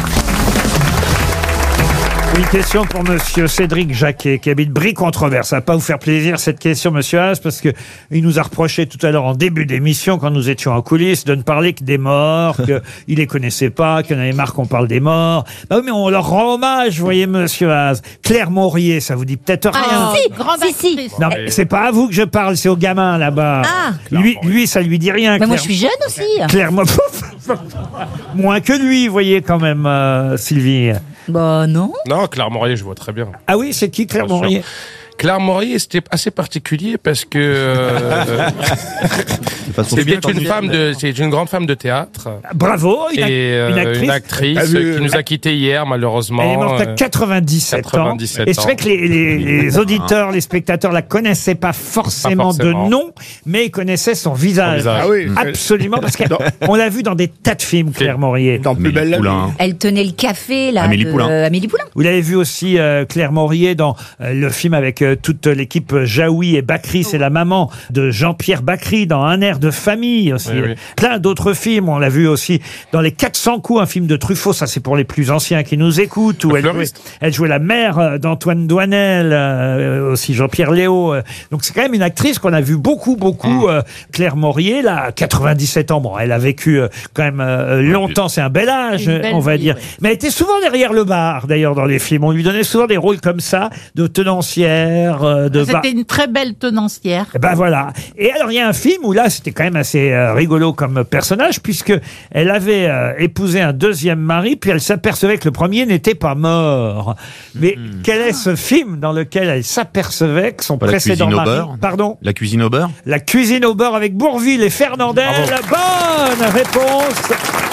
S16: Une question pour monsieur Cédric Jacquet, qui habite Brie-Controverse. Ça va pas vous faire plaisir, cette question, monsieur Haas, parce que il nous a reproché tout à l'heure, en début d'émission, quand nous étions en coulisses, de ne parler que des morts, qu'il les connaissait pas, qu'il y en avait marre qu'on parle des morts. Bah oui, mais on leur rend hommage, vous voyez, monsieur Haas. Claire Maurier, ça vous dit peut-être rien.
S13: Ah, si, grande actrice.
S16: Non, mais c'est pas à vous que je parle, c'est au gamin, là-bas.
S18: Ah.
S16: Lui, lui, ça lui dit rien.
S18: Mais
S16: Claire...
S18: moi, je suis jeune aussi.
S16: Claire, moi, moins que lui, vous voyez, quand même, euh, Sylvie.
S18: Bah non.
S19: Non, Claire Maurier, je vois très bien.
S16: Ah oui, c'est qui Claire Maurier?
S19: Claire Maurier, c'était assez particulier parce que euh, c'est bien une femme de, c'est une grande femme de théâtre.
S16: Bravo, une, ac-
S19: et, euh,
S16: une actrice,
S19: une actrice
S16: euh,
S19: qui nous a quittés hier malheureusement.
S16: Elle est morte à quatre-vingt-dix-sept,
S19: quatre-vingt-dix-sept
S16: ans. Et c'est vrai que les, les, les auditeurs, les spectateurs la connaissaient pas forcément, pas forcément. de nom, mais ils connaissaient son visage. Son visage.
S25: Ah oui,
S16: absolument, parce qu'on l'a vu dans des tas de films, Claire Maurier.
S25: Dans Plus belle la vie.
S18: Elle tenait le café là.
S16: Amélie
S18: de...
S16: Poulain.
S18: Euh, Amélie Poulain.
S16: Vous l'avez vu aussi, euh, Claire Maurier, dans euh, le film avec euh, toute l'équipe Jaoui et Bacri, c'est la maman de Jean-Pierre Bacri dans Un air de famille aussi.
S19: Oui, oui.
S16: Plein d'autres films, on l'a vu aussi dans Les quatre cents coups, un film de Truffaut, ça c'est pour les plus anciens qui nous écoutent, où elle jouait, elle jouait la mère d'Antoine Douanel, euh, aussi Jean-Pierre Léaud. Euh, donc c'est quand même une actrice qu'on a vu beaucoup, beaucoup, euh, Claire Maurier, là, quatre-vingt-dix-sept ans. Bon, elle a vécu euh, quand même euh, longtemps, c'est un bel âge,
S13: belle
S16: on va
S13: vie,
S16: dire.
S13: ouais.
S16: Mais elle était souvent derrière le bar, d'ailleurs, dans les films. On lui donnait souvent des rôles comme ça, de tenancière, euh, de bar.
S13: C'était une très belle tenancière.
S16: Eh ben voilà. Et alors il y a un film où là c'était quand même assez euh, rigolo comme personnage, puisque elle avait euh, épousé un deuxième mari, puis elle s'apercevait que le premier n'était pas mort. Mais
S17: Mmh.
S16: quel est ce film dans lequel elle s'apercevait que son
S17: Pas la
S16: précédent
S17: cuisine au
S16: mari...
S17: beurre
S16: Pardon.
S17: La cuisine au beurre?
S16: La cuisine au beurre avec Bourvil et Fernandel. Bonne réponse.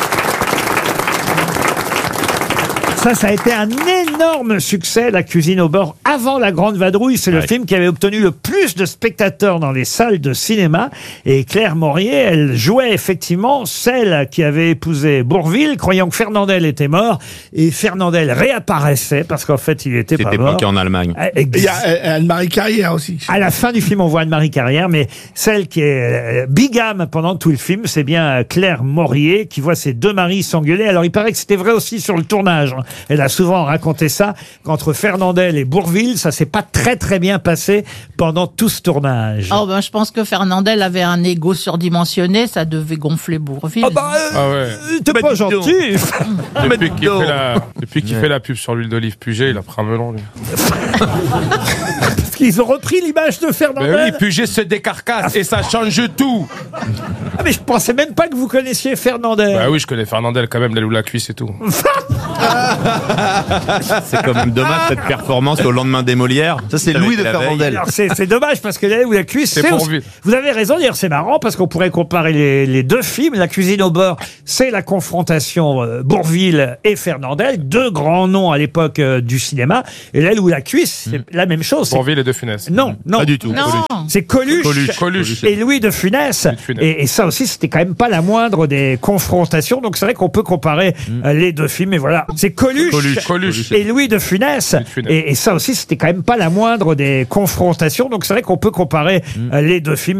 S16: Ça, ça a été un énorme succès, La cuisine au beurre, avant La Grande Vadrouille. C'est le
S17: Ouais.
S16: film qui avait obtenu le plus de spectateurs dans les salles de cinéma. Et Claire Maurier, elle jouait effectivement celle qui avait épousé Bourvil, croyant que Fernandel était mort. Et Fernandel réapparaissait, parce qu'en fait, il était pas
S17: C'était
S16: mort.
S17: bloqué en Allemagne.
S16: Ah,
S25: Et il y a
S16: ex-
S25: euh, Anne-Marie Carrière aussi.
S16: À la fin du film, on voit Anne-Marie Carrière, mais celle qui est euh, bigame pendant tout le film, c'est bien euh, Claire Maurier, qui voit ses deux maris s'engueuler. Alors, il paraît que c'était vrai aussi sur le tournage, hein. Elle a souvent raconté ça, qu'entre Fernandel et Bourvil, ça s'est pas très très bien passé pendant tout ce tournage.
S13: Oh ben, je pense que Fernandel avait un ego surdimensionné, ça devait gonfler Bourvil.
S16: Ah bah, euh,
S19: Ah ouais.
S16: t'es pas gentil.
S19: Depuis qu'il fait la, depuis qu'il fait la pub sur l'huile d'olive Puget, il a pris un melon, lui.
S16: Parce qu'ils ont repris l'image de Fernandel.
S19: Ben oui, Puget se décarcasse et ça change tout.
S16: Ah, mais je pensais même pas que vous connaissiez Fernandel.
S19: Bah oui, je connais Fernandel quand même, l'aile ou la cuisse et tout.
S17: C'est quand même dommage cette performance au lendemain des Molières.
S20: Ça, c'est
S17: Avec
S20: Louis de
S17: la veille.
S20: Fernandel.
S16: Alors, c'est, c'est dommage parce que là où la cuisse,
S19: C'est
S16: c'est
S19: pour
S16: aussi-
S19: vite.
S16: Vous avez raison, d'ailleurs, c'est marrant parce qu'on pourrait comparer les, les deux films. La cuisine au beurre, c'est la confrontation euh, Bourvil et Fernandel, deux grands noms à l'époque euh, du cinéma. Et là où la cuisse, c'est la même chose. C'est-
S19: Bourvil et De Funès.
S16: Non, non.
S17: Pas du tout.
S13: Non.
S16: C'est Coluche,
S19: Coluche. Coluche.
S16: et Louis de Funès.
S19: Louis de Funès.
S16: Et, et ça aussi, c'était quand même pas la moindre des confrontations. Donc c'est vrai qu'on peut comparer euh, les deux films. Et voilà, C'est Coluche,
S19: Coluche. Coluche.
S16: et Louis de Funès.
S19: Funès.
S16: Et, et ça aussi, c'était quand même pas la moindre des confrontations. Donc c'est vrai qu'on peut comparer euh, les deux films.